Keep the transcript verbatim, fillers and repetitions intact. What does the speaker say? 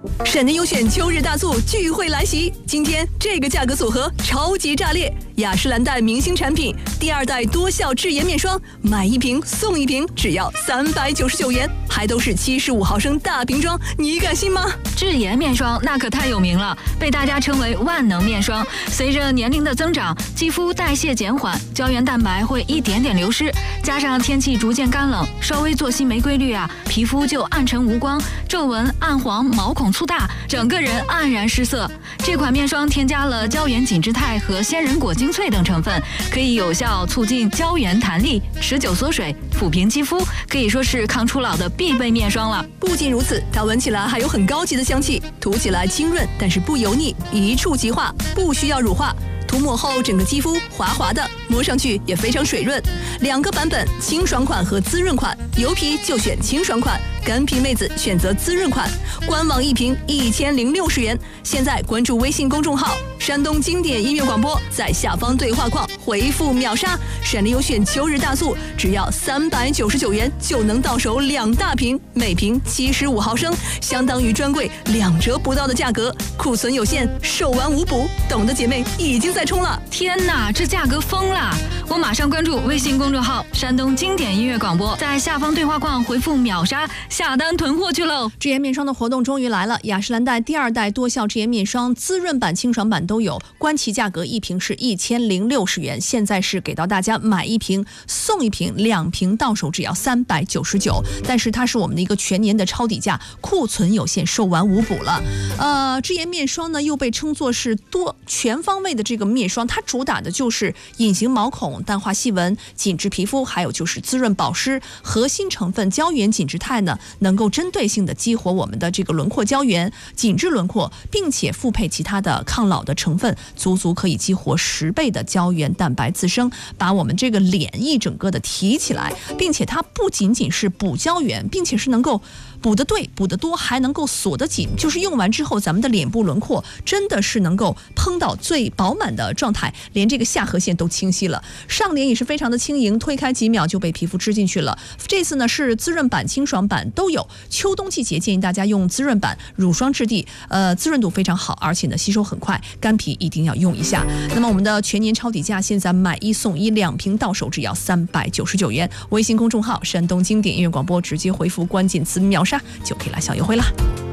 闪电优选秋日大促聚会来袭，今天这个价格组合超级炸裂！雅诗兰黛明星产品第二代多效智颜面霜，买一瓶送一瓶，只要三百九十九元，还都是七十五毫升大瓶装，你敢信吗？ 智颜面霜那可太有名了，被大家称为万能面霜。随着年龄的增长，肌肤代谢减缓，胶原蛋白会一点点流失，加上天气逐渐干冷，稍微作息没规律啊，皮肤就暗沉无光，皱纹、暗黄、毛孔粗大，整个人黯然失色。这款面霜添加了胶原紧致肽和鲜人果精粹等成分，可以有效促进胶原弹力、持久缩水、抚平肌肤，可以说是抗初老的必备面霜了。 不仅如此，它闻起来还有很高级的香气，涂起来清润，但是不油腻，一触即化，不需要乳化。涂抹后整个肌肤滑滑的，摸上去也非常水润。两个版本，清爽款和滋润款，油皮就选清爽款，干皮妹子选择滋润款。官网一瓶一千零六十元，现在关注微信公众号山东经典音乐广播，在下方对话框回复秒杀，闪电优选秋日大促，只要三百九十九元就能到手两大瓶，每瓶七十五毫升，相当于专柜两折不到的价格，库存有限，售完无补，懂的姐妹已经在冲了。 天哪，这价格疯了！我马上关注微信公众号山东经典音乐广播，在下方对话框回复秒杀，下单囤货去喽！ 智颜面霜的活动终于来了，雅诗兰黛第二代多效智颜面霜滋润版、清爽版都有，官旗价格一瓶是一千零六十元，现在是给到大家买一瓶送一瓶，两瓶到手只要三百九十九，但是它是我们的一个全年的超底价，库存有限，售完无补了。呃，智颜面霜呢又被称作是多全方位的这个面霜，它主打的就是隐形毛孔、淡化细纹、紧致皮肤，还有就是滋润保湿。核心成分胶原紧致肽呢，能够针对性的激活我们的这个轮廓胶原，紧致轮廓，并且复配其他的抗老的成分，足足可以激活十倍的胶原蛋白滋生，把我们这个脸一整个的提起来，并且它不仅仅是补胶原，并且是能够补得对、补得多，还能够锁得紧，就是用完之后，咱们的脸部轮廓真的是能够蓬到最饱满的状态，连这个下颌线都清晰了，上脸也是非常的轻盈，推开几秒就被皮肤吃进去了。这次呢是滋润版、清爽版都有，秋冬季节建议大家用滋润版，乳霜质地，呃，滋润度非常好，而且呢吸收很快，干皮一定要用一下。那么我们的全年超底价，现在买一送一，两瓶到手只要三百九十九元。微信公众号山东经典音乐广播，直接回复关键词秒杀就可以来小优惠啦。